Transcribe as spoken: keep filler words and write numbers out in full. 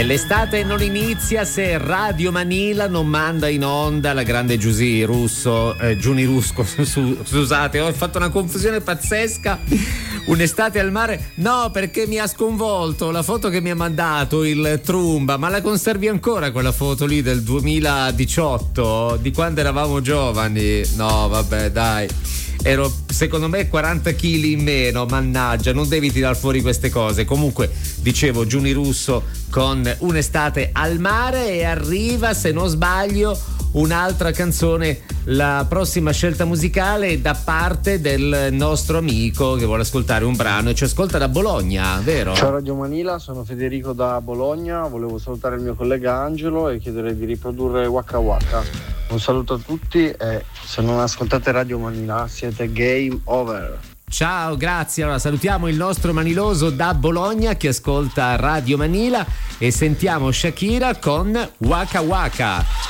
E l'estate non inizia se Radio Manila non manda in onda la grande Giusy Russo, eh, Giuni Rusco, su, scusate, ho fatto una confusione pazzesca. Un'estate al mare, no, perché mi ha sconvolto la foto che mi ha mandato il Trumba, ma la conservi ancora quella foto lì del duemiladiciotto, di quando eravamo giovani? No, vabbè, dai. Ero secondo me quaranta chili in meno, mannaggia, non devi tirar fuori queste cose. Comunque, dicevo, Giuni Russo con Un'estate al mare, e arriva, se non sbaglio, un'altra canzone, la prossima scelta musicale da parte del nostro amico che vuole ascoltare un brano e ci ascolta da Bologna, vero? Ciao Radio Manila, sono Federico da Bologna, volevo salutare il mio collega Angelo e chiedere di riprodurre Waka Waka. Un saluto a tutti e se non ascoltate Radio Manila siete game over. Ciao, grazie. Allora salutiamo il nostro maniloso da Bologna che ascolta Radio Manila e sentiamo Shakira con Waka Waka.